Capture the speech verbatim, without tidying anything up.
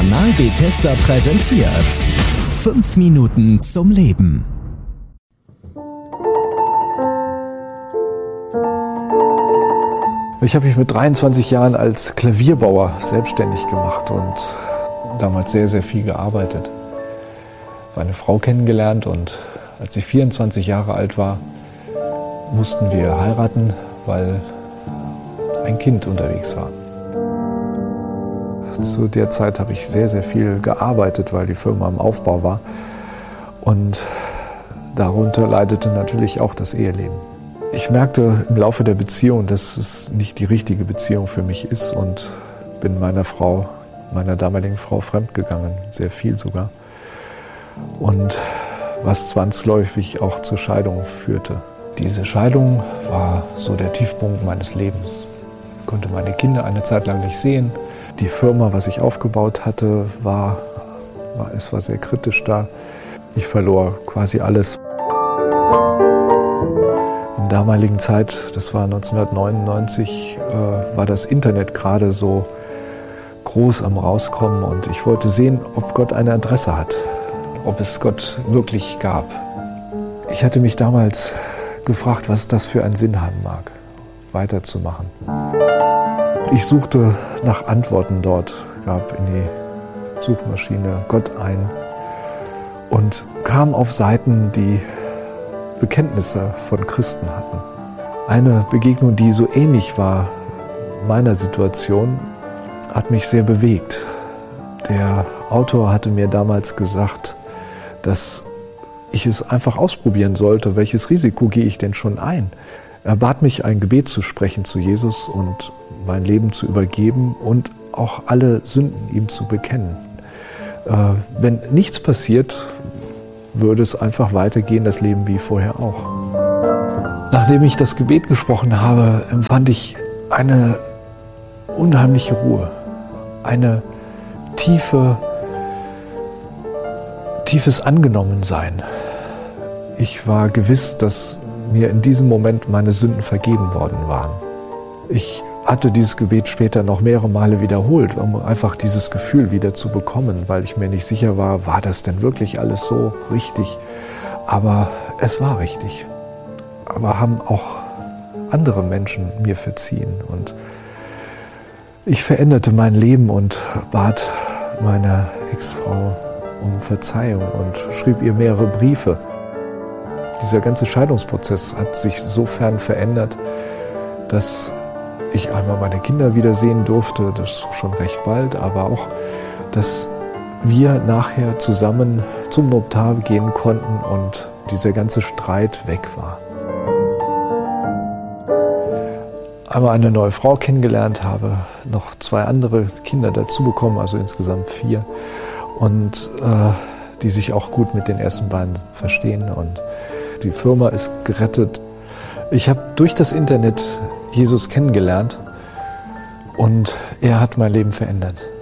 Kanal Bethesda präsentiert fünf Minuten zum Leben. Ich habe mich mit dreiundzwanzig Jahren als Klavierbauer selbstständig gemacht und damals sehr, sehr viel gearbeitet. Meine Frau kennengelernt und als ich vierundzwanzig Jahre alt war, mussten wir heiraten, weil ein Kind unterwegs war. Zu der Zeit habe ich sehr, sehr viel gearbeitet, weil die Firma im Aufbau war. Und darunter leidete natürlich auch das Eheleben. Ich merkte im Laufe der Beziehung, dass es nicht die richtige Beziehung für mich ist und bin meiner Frau, meiner damaligen Frau fremdgegangen, sehr viel sogar. Und was zwangsläufig auch zur Scheidung führte. Diese Scheidung war so der Tiefpunkt meines Lebens. Ich konnte meine Kinder eine Zeit lang nicht sehen. Die Firma, was ich aufgebaut hatte, war, war, es war sehr kritisch da. Ich verlor quasi alles. In der damaligen Zeit, das war neunzehnhundertneunundneunzig, äh, war das Internet gerade so groß am Rauskommen und ich wollte sehen, ob Gott eine Adresse hat, ob es Gott wirklich gab. Ich hatte mich damals gefragt, was das für einen Sinn haben mag, weiterzumachen. Ich suchte nach Antworten dort, gab in die Suchmaschine Gott ein und kam auf Seiten, die Bekenntnisse von Christen hatten. Eine Begegnung, die so ähnlich war meiner Situation, hat mich sehr bewegt. Der Autor hatte mir damals gesagt, dass ich es einfach ausprobieren sollte, welches Risiko gehe ich denn schon ein. Er bat mich, ein Gebet zu sprechen zu Jesus und mein Leben zu übergeben und auch alle Sünden ihm zu bekennen. Äh, wenn nichts passiert, würde es einfach weitergehen, das Leben wie vorher auch. Nachdem ich das Gebet gesprochen habe, empfand ich eine unheimliche Ruhe, eine tiefe, tiefes Angenommensein. Ich war gewiss, dass mir in diesem Moment meine Sünden vergeben worden waren. Ich hatte dieses Gebet später noch mehrere Male wiederholt, um einfach dieses Gefühl wieder zu bekommen, weil ich mir nicht sicher war, war das denn wirklich alles so richtig? Aber es war richtig. Aber haben auch andere Menschen mir verziehen. Und ich veränderte mein Leben und bat meine Ex-Frau um Verzeihung und schrieb ihr mehrere Briefe. Dieser ganze Scheidungsprozess hat sich sofern verändert, dass ich einmal meine Kinder wiedersehen durfte, das schon recht bald, aber auch, dass wir nachher zusammen zum Notar gehen konnten und dieser ganze Streit weg war. Einmal eine neue Frau kennengelernt habe, noch zwei andere Kinder dazu bekommen, also insgesamt vier, und äh, die sich auch gut mit den ersten beiden verstehen und die Firma ist gerettet. Ich habe durch das Internet Jesus kennengelernt und er hat mein Leben verändert.